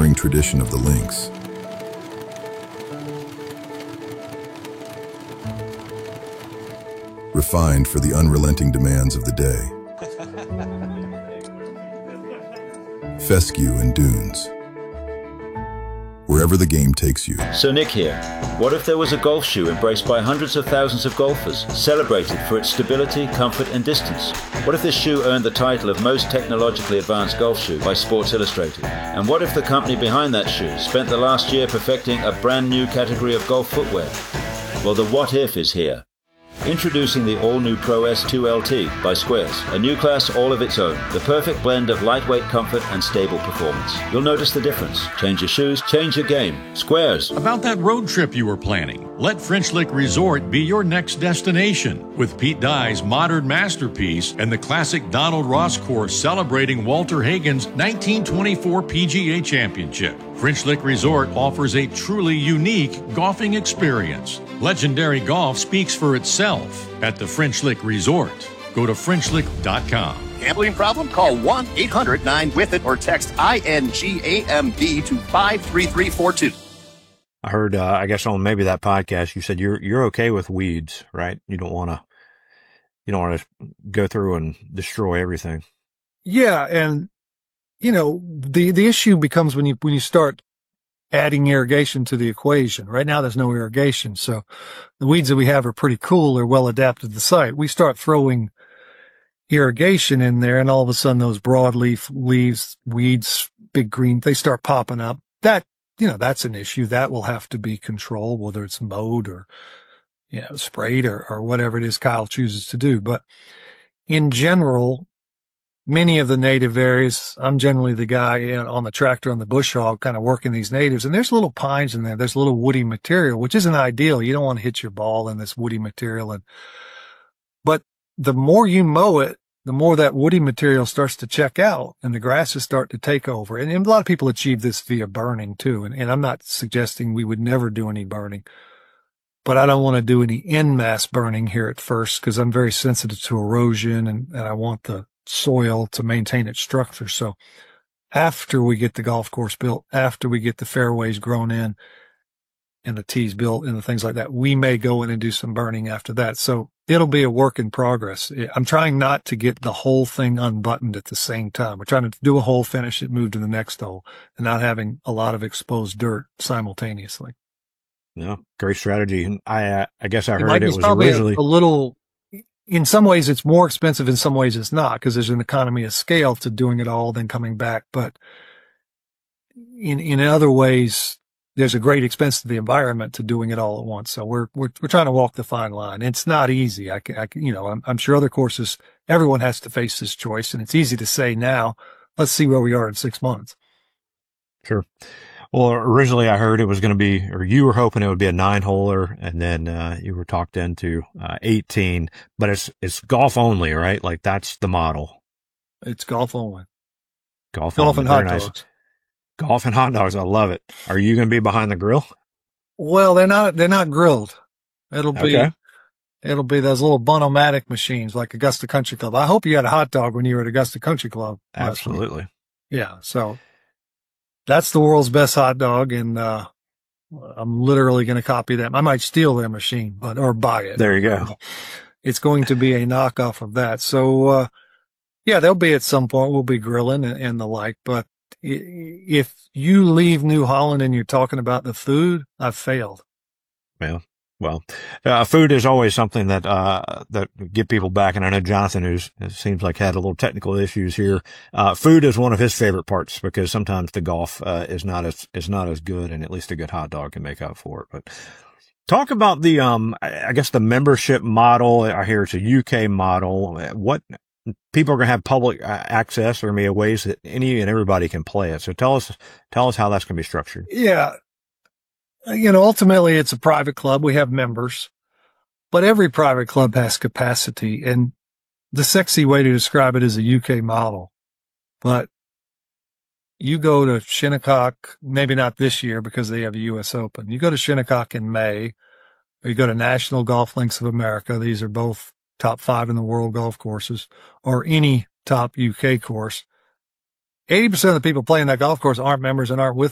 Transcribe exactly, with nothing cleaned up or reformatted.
enduring tradition of the links. Refined for the unrelenting demands of the day. Fescue and dunes. Wherever the game takes you. So Nick here. What if there was a golf shoe embraced by hundreds of thousands of golfers, celebrated for its stability, comfort and distance? What if this shoe earned the title of most technologically advanced golf shoe by Sports Illustrated? And what if the company behind that shoe spent the last year perfecting a brand new category of golf footwear? Well, the what if is here. Introducing the all-new Pro S two L T by Squares, a new class all of its own, the perfect blend of lightweight comfort and stable performance. You'll notice the difference. Change your shoes, change your game. Squares. About that road trip you were planning, let French Lick Resort be your next destination. With Pete Dye's modern masterpiece and the classic Donald Ross course celebrating Walter Hagen's nineteen twenty-four P G A Championship. French Lick Resort offers a truly unique golfing experience. Legendary golf speaks for itself at the French Lick Resort. Go to French Lick dot com. Gambling problem? Call one eight hundred nine with it or text I N G A M D to five three three four two. I heard, uh, I guess on maybe that podcast, you said you're, you're okay with weeds, right? You don't want to, you don't want to go through and destroy everything. Yeah. And, you know, the, the issue becomes when you, when you start adding irrigation to the equation. Right now, there's no irrigation. So the weeds that we have are pretty cool. They're well adapted to the site. We start throwing irrigation in there and all of a sudden those broadleaf leaves, weeds, big green, they start popping up. That, you know, that's an issue that will have to be controlled, whether it's mowed or, you know, sprayed or, or whatever it is Kyle chooses to do. But in general, many of the native areas, I'm generally the guy you know, on the tractor on the bush hog kind of working these natives. And there's little pines in there. There's a little woody material, which isn't ideal. You don't want to hit your ball in this woody material. And, but the more you mow it, the more that woody material starts to check out and the grasses start to take over. And, and a lot of people achieve this via burning too. And, and I'm not suggesting we would never do any burning, but I don't want to do any en masse burning here at first because I'm very sensitive to erosion and, and I want the soil to maintain its structure. So after we get the golf course built, after we get the fairways grown in and the tees built and the things like that, we may go in and do some burning after that. So it'll be a work in progress. I'm trying not to get the whole thing unbuttoned at the same time. We're trying to do a hole, finish it, move to the next hole, and not having a lot of exposed dirt simultaneously. Yeah, great strategy. And I, uh, I guess I it heard it was probably originally a, a little, in some ways it's more expensive, in some ways it's not, because there's an economy of scale to doing it all, then coming back. But in, in other ways, there's a great expense to the environment to doing it all at once. So we're, we're, we're trying to walk the fine line. It's not easy. I can, I can, you know, I'm, I'm sure other courses, everyone has to face this choice, and it's easy to say now, let's see where we are in six months. Sure. Well, originally I heard it was going to be, or you were hoping it would be a nine holer, and then, uh, you were talked into, uh, eighteen, but it's, it's golf only, right? Like that's the model. It's golf only. Golf, golf only. and hot Very dogs. Nice. Golf and hot dogs. I love it. Are you going to be behind the grill? Well, they're not, they're not grilled. It'll be, okay. It'll be those little Bonomatic machines like Augusta Country Club. I hope you had a hot dog when you were at Augusta Country Club. Absolutely. Yeah. So that's the world's best hot dog. And, uh, I'm literally going to copy them. I might steal their machine, but, or buy it. There you go. It's going to be a knockoff of that. So, uh, yeah, there'll be at some point, we'll be grilling and, and the like, but if you leave New Holland and you're talking about the food, I've failed. Yeah. Well, uh, food is always something that, uh, that get people back. And I know Jonathan, who's, it seems like had a little technical issues here. Uh, food is one of his favorite parts because sometimes the golf, uh, is not as, is not as good, and at least a good hot dog can make up for it. But talk about the, um, I guess the membership model. I hear it's a U K model. What, people are going to have public access. There may be ways that any and everybody can play it. So tell us, tell us how that's going to be structured. Yeah. You know, ultimately it's a private club. We have members, but every private club has capacity, and the sexy way to describe it is a U K model. But you go to Shinnecock, maybe not this year because they have a U S Open. You go to Shinnecock in May, or you go to National Golf Links of America. These are both top five in the world golf courses, or any top U K course. eighty percent of the people playing that golf course aren't members and aren't with